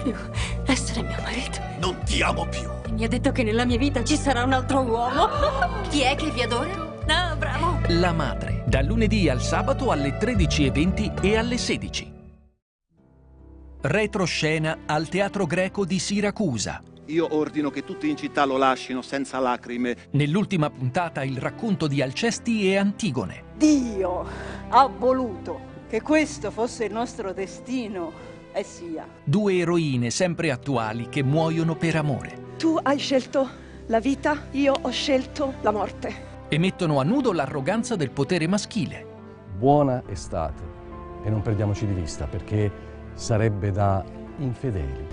più essere mio marito. Non ti amo più. E mi ha detto che nella mia vita ci sarà un altro uomo. Chi è che vi adora? No, bravo. La madre, dal lunedì al sabato alle 13:20 e alle 16. Retroscena al Teatro Greco di Siracusa. Io ordino che tutti in città lo lascino senza lacrime. Nell'ultima puntata il racconto di Alcesti e Antigone. Dio ha voluto che questo fosse il nostro destino e sia. Due eroine sempre attuali che muoiono per amore. Tu hai scelto la vita, io ho scelto la morte. E mettono a nudo l'arroganza del potere maschile. Buona estate e non perdiamoci di vista perché sarebbe da infedeli.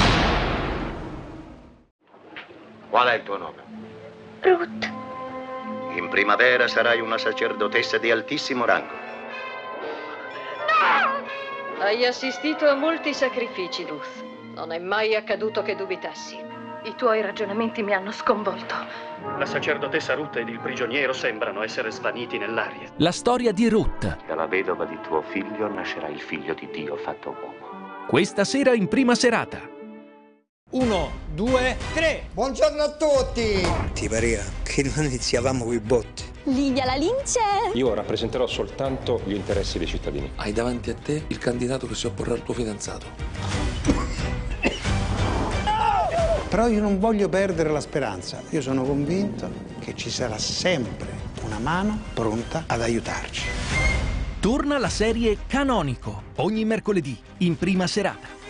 Qual è il tuo nome? Ruth. In primavera sarai una sacerdotessa di altissimo rango. No! Hai assistito a molti sacrifici, Ruth. Non è mai accaduto che dubitassi. I tuoi ragionamenti mi hanno sconvolto. La sacerdotessa Ruth ed il prigioniero sembrano essere svaniti nell'aria. La storia di Ruth. Dalla vedova di tuo figlio nascerà il figlio di Dio fatto uomo. Questa sera in prima serata. 1, 2, 3. Buongiorno a tutti. Ti pareva che non iniziavamo coi botti? Livia la lince. Io rappresenterò soltanto gli interessi dei cittadini. Hai davanti a te il candidato che si opporrà al tuo fidanzato. Però io non voglio perdere la speranza. Io sono convinto che ci sarà sempre una mano pronta ad aiutarci. Torna la serie Canonico, ogni mercoledì, in prima serata.